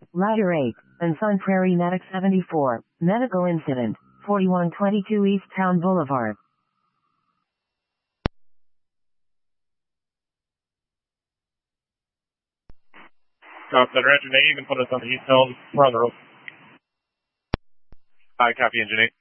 Rider 8, and Sun Prairie Medic 74, medical incident, 4122 East Town Boulevard. Center Engine 8, you can put us on the east zone. We're on the road. Hi, copy Engine 8.